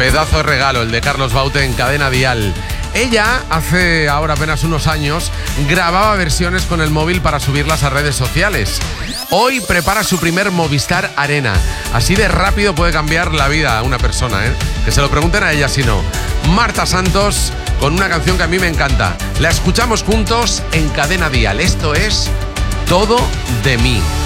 Pedazo de regalo, el de Carlos Baute en Cadena Dial. Ella, hace ahora apenas unos años, grababa versiones con el móvil para subirlas a redes sociales. Hoy prepara su primer Movistar Arena. Así de rápido puede cambiar la vida a una persona, ¿eh? Que se lo pregunten a ella si no. Marta Santos, con una canción que a mí me encanta. La escuchamos juntos en Cadena Dial. Esto es Todo de mí.